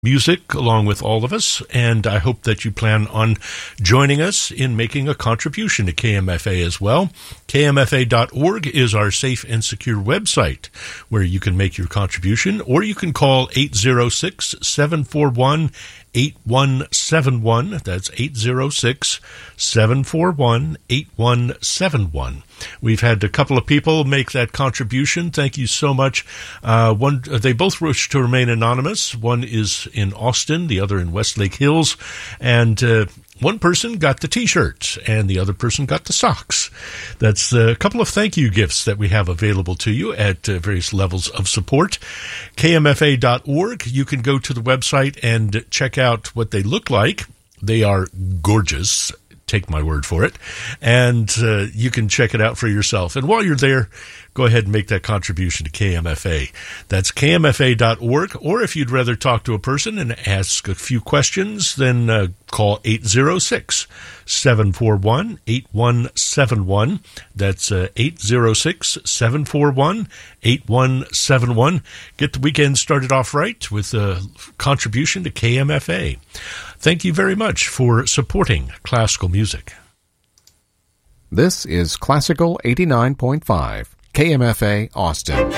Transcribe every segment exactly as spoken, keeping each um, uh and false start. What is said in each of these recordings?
music along with all of us, and I hope that you plan on joining us in making a contribution to K M F A as well. K M F A dot org is our safe and secure website where you can make your contribution, or you can call eight zero six, seven four one, eight one seven one. That's eight zero six, seven four one, eight one seven one. We've had a couple of people make that contribution. Thank you so much. Uh, one, they both wish to remain anonymous. One is in Austin, the other in Westlake Hills, and uh, one person got the T-shirt, and the other person got the socks. That's a couple of thank you gifts that we have available to you at uh, various levels of support. K M F A dot org. You can go to the website and check out what they look like. They are gorgeous. Take my word for it. And uh, you can check it out for yourself. And while you're there, go ahead and make that contribution to K M F A. That's K M F A dot org. Or if you'd rather talk to a person and ask a few questions, then uh, call eight zero six, seven four one, eight one seven one. That's uh, eight zero six, seven four one, eight one seven one. Get the weekend started off right with a contribution to K M F A. Thank you very much for supporting classical music. This is Classical eighty-nine point five, K M F A Austin.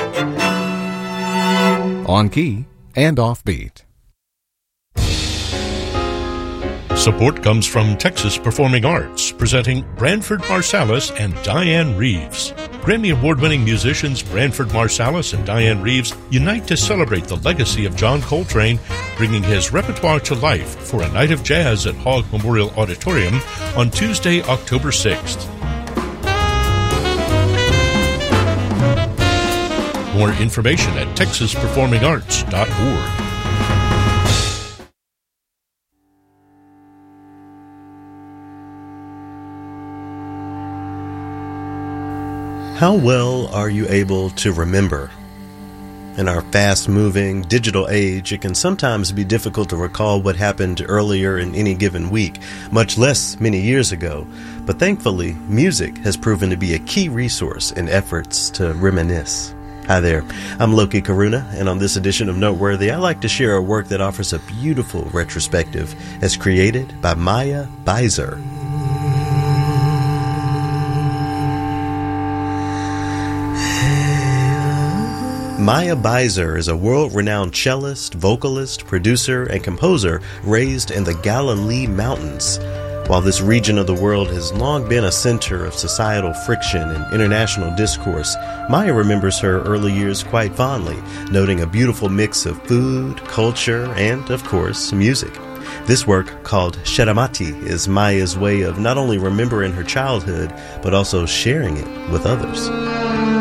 On key and offbeat. Support comes from Texas Performing Arts, presenting Branford Marsalis and Diane Reeves. Grammy Award-winning musicians Branford Marsalis and Diane Reeves unite to celebrate the legacy of John Coltrane, bringing his repertoire to life for a night of jazz at Hogg Memorial Auditorium on Tuesday, October sixth. More information at texas performing arts dot org. How well are you able to remember? In our fast-moving digital age, it can sometimes be difficult to recall what happened earlier in any given week, much less many years ago. But thankfully, music has proven to be a key resource in efforts to reminisce. Hi there, I'm Loki Karuna, and on this edition of Noteworthy, I like to share a work that offers a beautiful retrospective as created by Maya Beiser. Maya Beiser is a world-renowned cellist, vocalist, producer, and composer raised in the Galilee Mountains. While this region of the world has long been a center of societal friction and international discourse, Maya remembers her early years quite fondly, noting a beautiful mix of food, culture, and, of course, music. This work, called Sheramati, is Maya's way of not only remembering her childhood, but also sharing it with others.